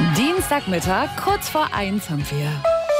Dienstagmittag, kurz vor 1 haben wir.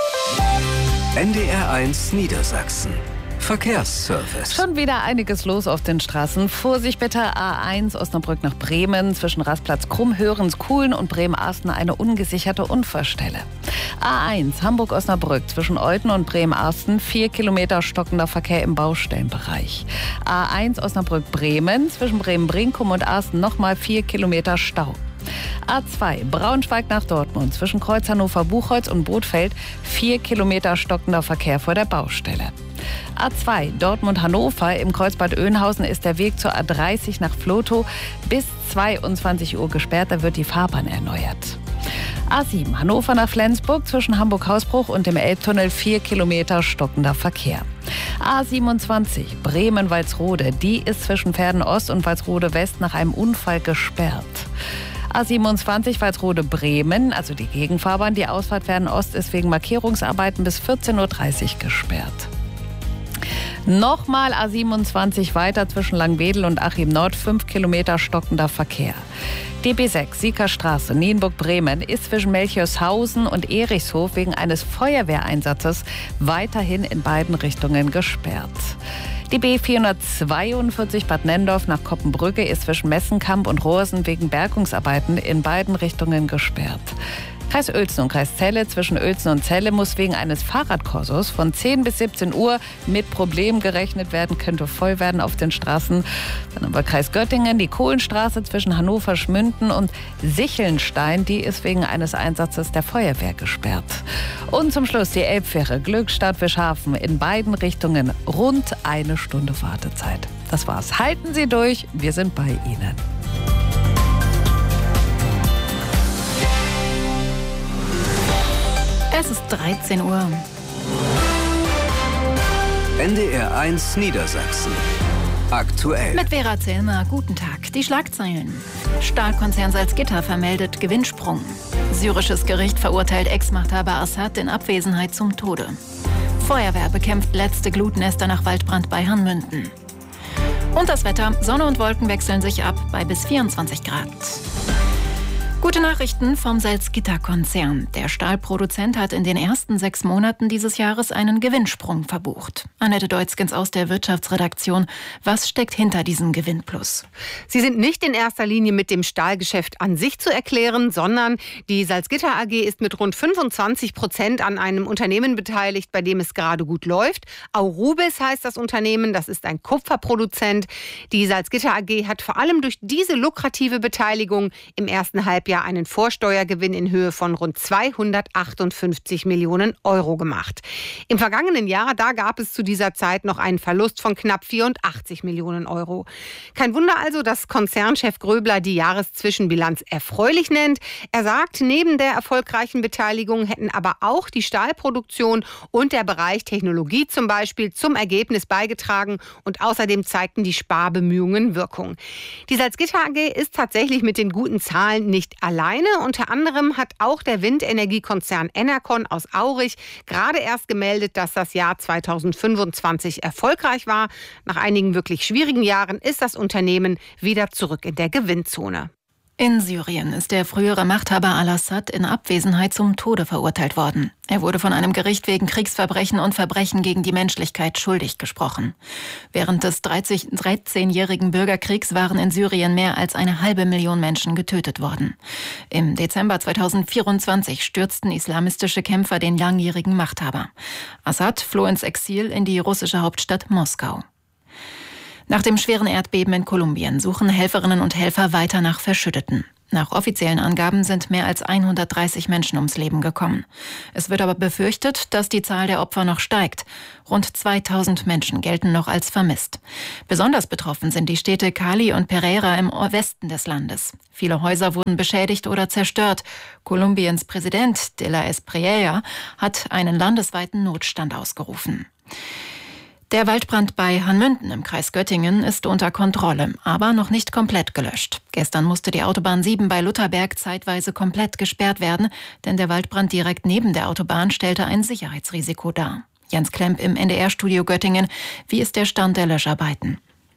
NDR1 Niedersachsen. Verkehrsservice. Schon wieder einiges los auf den Straßen. Vorsicht bitte, A1 Osnabrück nach Bremen, zwischen Rastplatz Krummhörens, Kuhlen und Bremen-Arsten eine ungesicherte Unfallstelle. A1 Hamburg-Osnabrück, zwischen Olten und Bremen-Arsten 4 Kilometer stockender Verkehr im Baustellenbereich. A1 Osnabrück-Bremen, zwischen Bremen-Brinkum und Arsten nochmal 4 Kilometer Stau. A2 Braunschweig nach Dortmund, zwischen Kreuz Hannover-Buchholz und Bothfeld 4 Kilometer stockender Verkehr vor der Baustelle. A2 Dortmund-Hannover, im Kreuzbad Oeynhausen ist der Weg zur A30 nach Vlotho bis 22 Uhr gesperrt, da wird die Fahrbahn erneuert. A7 Hannover nach Flensburg, zwischen Hamburg-Hausbruch und dem Elbtunnel 4 Kilometer stockender Verkehr. A27 Bremen-Walsrode, die ist zwischen Verden-Ost und Walsrode-West nach einem Unfall gesperrt. A27 Walsrode-Bremen, also die Gegenfahrbahn, die Ausfahrt Verden-Ost ist wegen Markierungsarbeiten bis 14.30 Uhr gesperrt. Nochmal A27 weiter zwischen Langwedel und Achim Nord, 5 Kilometer stockender Verkehr. DB6 Siegerstraße, Nienburg-Bremen ist zwischen Melchioshausen und Erichshof wegen eines Feuerwehreinsatzes weiterhin in beiden Richtungen gesperrt. Die B442 Bad Nenndorf nach Koppenbrücke ist zwischen Messenkamp und Rohrsen wegen Bergungsarbeiten in beiden Richtungen gesperrt. Kreis Uelzen und Kreis Celle, zwischen Uelzen und Celle muss wegen eines Fahrradkorsos von 10 bis 17 Uhr mit Problemen gerechnet werden, könnte voll werden auf den Straßen. Dann haben wir Kreis Göttingen, die Kohlenstraße zwischen Hannover-Schmünden und Sichelnstein, die ist wegen eines Einsatzes der Feuerwehr gesperrt. Und zum Schluss die Elbfähre Glückstadt-Fischhafen, in beiden Richtungen rund 1 Stunde Wartezeit. Das war's. Halten Sie durch, wir sind bei Ihnen. Es ist 13 Uhr. NDR1 Niedersachsen. Aktuell. Mit Vera Zellmer, guten Tag. Die Schlagzeilen. Stahlkonzern Salzgitter vermeldet Gewinnsprung. Syrisches Gericht verurteilt Ex-Machthaber Assad in Abwesenheit zum Tode. Feuerwehr bekämpft letzte Glutnester nach Waldbrand bei Hanmünden. Und das Wetter. Sonne und Wolken wechseln sich ab bei bis 24 Grad. Gute Nachrichten vom Salzgitter-Konzern. Der Stahlproduzent hat in den ersten 6 Monaten dieses Jahres einen Gewinnsprung verbucht. Annette Deutzgens aus der Wirtschaftsredaktion. Was steckt hinter diesem Gewinnplus? Sie sind nicht in erster Linie mit dem Stahlgeschäft an sich zu erklären, sondern die Salzgitter AG ist mit rund 25% an einem Unternehmen beteiligt, bei dem es gerade gut läuft. Aurubis heißt das Unternehmen, das ist ein Kupferproduzent. Die Salzgitter AG hat vor allem durch diese lukrative Beteiligung im ersten Halbjahr einen Vorsteuergewinn in Höhe von rund 258 Millionen Euro gemacht. Im vergangenen Jahr, da gab es zu dieser Zeit noch einen Verlust von knapp 84 Millionen Euro. Kein Wunder also, dass Konzernchef Gröbler die Jahreszwischenbilanz erfreulich nennt. Er sagt, neben der erfolgreichen Beteiligung hätten aber auch die Stahlproduktion und der Bereich Technologie zum Beispiel zum Ergebnis beigetragen und außerdem zeigten die Sparbemühungen Wirkung. Die Salzgitter AG ist tatsächlich mit den guten Zahlen nicht alleine. Unter anderem hat auch der Windenergiekonzern Enercon aus Aurich gerade erst gemeldet, dass das Jahr 2025 erfolgreich war. Nach einigen wirklich schwierigen Jahren ist das Unternehmen wieder zurück in der Gewinnzone. In Syrien ist der frühere Machthaber al-Assad in Abwesenheit zum Tode verurteilt worden. Er wurde von einem Gericht wegen Kriegsverbrechen und Verbrechen gegen die Menschlichkeit schuldig gesprochen. Während des 13-jährigen Bürgerkriegs waren in Syrien mehr als 500.000 Menschen getötet worden. Im Dezember 2024 stürzten islamistische Kämpfer den langjährigen Machthaber. Assad floh ins Exil in die russische Hauptstadt Moskau. Nach dem schweren Erdbeben in Kolumbien suchen Helferinnen und Helfer weiter nach Verschütteten. Nach offiziellen Angaben sind mehr als 130 Menschen ums Leben gekommen. Es wird aber befürchtet, dass die Zahl der Opfer noch steigt. Rund 2000 Menschen gelten noch als vermisst. Besonders betroffen sind die Städte Cali und Pereira im Westen des Landes. Viele Häuser wurden beschädigt oder zerstört. Kolumbiens Präsident de la Espriella hat einen landesweiten Notstand ausgerufen. Der Waldbrand bei Hanmünden im Kreis Göttingen ist unter Kontrolle, aber noch nicht komplett gelöscht. Gestern musste die Autobahn 7 bei Lutherberg zeitweise komplett gesperrt werden, denn der Waldbrand direkt neben der Autobahn stellte ein Sicherheitsrisiko dar. Jens Klemp im NDR-Studio Göttingen. Wie ist der Stand der Löscharbeiten?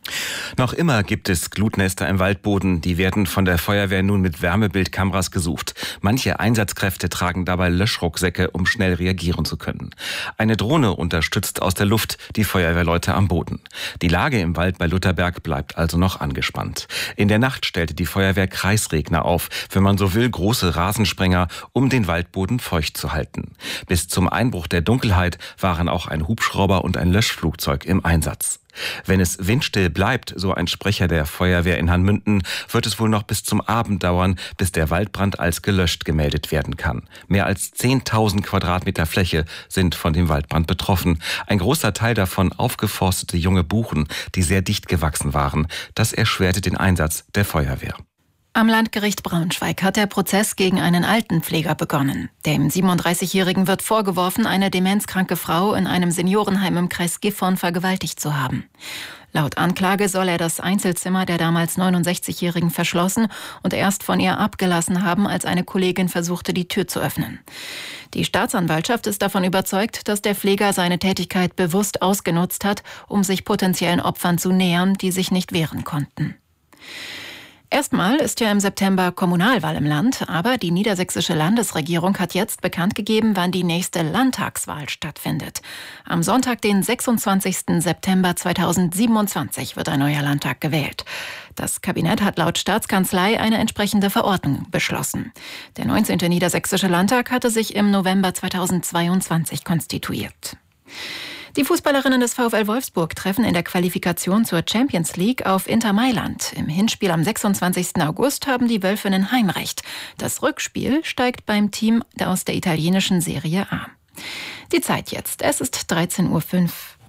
Noch immer gibt es Glutnester im Waldboden. Die werden von der Feuerwehr nun mit Wärmebildkameras gesucht. Manche Einsatzkräfte tragen dabei Löschrucksäcke, um schnell reagieren zu können. Eine Drohne unterstützt aus der Luft die Feuerwehrleute am Boden. Die Lage im Wald bei Lutherberg bleibt also noch angespannt. In der Nacht stellte die Feuerwehr Kreisregner auf, wenn man so will, große Rasensprenger, um den Waldboden feucht zu halten. Bis zum Einbruch der Dunkelheit waren auch ein Hubschrauber und ein Löschflugzeug im Einsatz. Wenn es windstill bleibt, so ein Sprecher der Feuerwehr in Hanmünden, wird es wohl noch bis zum Abend dauern, bis der Waldbrand als gelöscht gemeldet werden kann. Mehr als 10.000 Quadratmeter Fläche sind von dem Waldbrand betroffen. Ein großer Teil davon aufgeforstete junge Buchen, die sehr dicht gewachsen waren. Das erschwerte den Einsatz der Feuerwehr. Am Landgericht Braunschweig hat der Prozess gegen einen Altenpfleger begonnen. Dem 37-Jährigen wird vorgeworfen, eine demenzkranke Frau in einem Seniorenheim im Kreis Gifhorn vergewaltigt zu haben. Laut Anklage soll er das Einzelzimmer der damals 69-Jährigen verschlossen und erst von ihr abgelassen haben, als eine Kollegin versuchte, die Tür zu öffnen. Die Staatsanwaltschaft ist davon überzeugt, dass der Pfleger seine Tätigkeit bewusst ausgenutzt hat, um sich potenziellen Opfern zu nähern, die sich nicht wehren konnten. Erstmal ist ja im September Kommunalwahl im Land, aber die niedersächsische Landesregierung hat jetzt bekannt gegeben, wann die nächste Landtagswahl stattfindet. Am Sonntag, den 26. September 2027, wird ein neuer Landtag gewählt. Das Kabinett hat laut Staatskanzlei eine entsprechende Verordnung beschlossen. Der 19. Niedersächsische Landtag hatte sich im November 2022 konstituiert. Die Fußballerinnen des VfL Wolfsburg treffen in der Qualifikation zur Champions League auf Inter Mailand. Im Hinspiel am 26. August haben die Wölfinnen Heimrecht. Das Rückspiel steigt beim Team aus der italienischen Serie A. Die Zeit jetzt. Es ist 13:05 Uhr.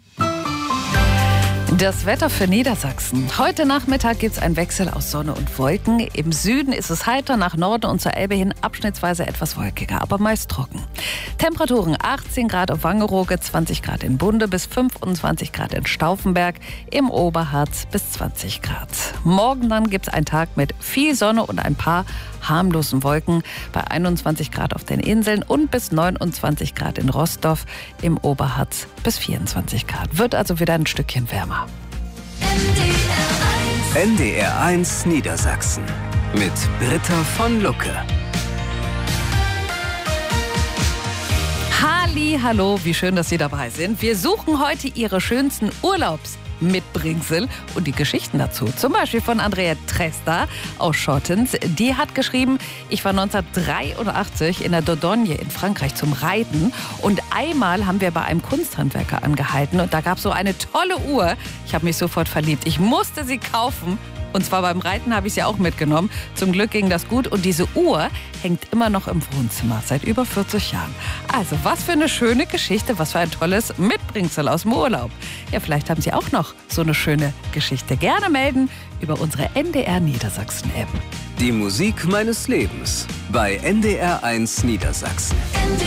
Das Wetter für Niedersachsen. Heute Nachmittag gibt es einen Wechsel aus Sonne und Wolken. Im Süden ist es heiter, nach Norden und zur Elbe hin abschnittsweise etwas wolkiger, aber meist trocken. Temperaturen 18 Grad auf Wangerooge, 20 Grad in Bunde bis 25 Grad in Stauffenberg, im Oberharz bis 20 Grad. Morgen dann gibt es einen Tag mit viel Sonne und ein paar harmlosen Wolken bei 21 Grad auf den Inseln und bis 29 Grad in Rostorf, im Oberharz bis 24 Grad. Wird also wieder ein Stückchen wärmer. NDR 1 Niedersachsen mit Britta von Lucke. Hallo, wie schön, dass Sie dabei sind. Wir suchen heute Ihre schönsten Urlaubsmitbringsel und die Geschichten dazu. Zum Beispiel von Andrea Tresta aus Schottens. Die hat geschrieben, ich war 1983 in der Dordogne in Frankreich zum Reiten und einmal haben wir bei einem Kunsthandwerker angehalten und da gab es so eine tolle Uhr. Ich habe mich sofort verliebt. Ich musste sie kaufen. Und zwar beim Reiten habe ich sie auch mitgenommen. Zum Glück ging das gut. Und diese Uhr hängt immer noch im Wohnzimmer, seit über 40 Jahren. Also, was für eine schöne Geschichte, was für ein tolles Mitbringsel aus dem Urlaub. Ja, vielleicht haben Sie auch noch so eine schöne Geschichte. Gerne melden über unsere NDR Niedersachsen-App. Die Musik meines Lebens bei NDR 1 Niedersachsen.